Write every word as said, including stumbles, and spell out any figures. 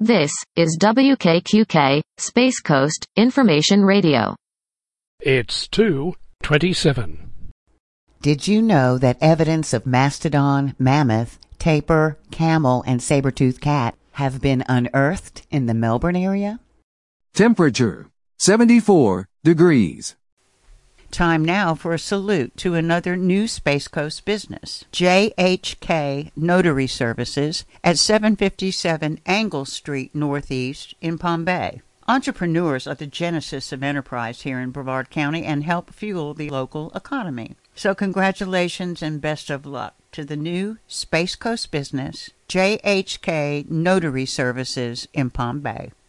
This is W K Q K, Space Coast, Information Radio. It's two twenty-seven. Did you know that evidence of mastodon, mammoth, tapir, camel, and saber-toothed cat have been unearthed in the Melbourne area? Temperature, seventy-four degrees. Time now for a salute to another new Space Coast business, J H K Notary Services at seven fifty-seven Angle Street Northeast in Palm Bay. Entrepreneurs are the genesis of enterprise here in Brevard County and help fuel the local economy. So congratulations and best of luck to the new Space Coast business, J H K Notary Services in Palm Bay.